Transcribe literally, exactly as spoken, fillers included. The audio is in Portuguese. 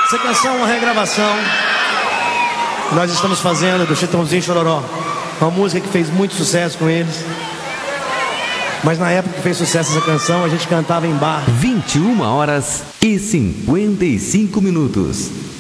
Essa canção é uma regravação que nós estamos fazendo do Chitãozinho e Chororó. Uma música que fez muito sucesso com eles. Mas na época que fez sucesso essa canção, a gente cantava em bar. vinte e uma horas e cinquenta e cinco minutos.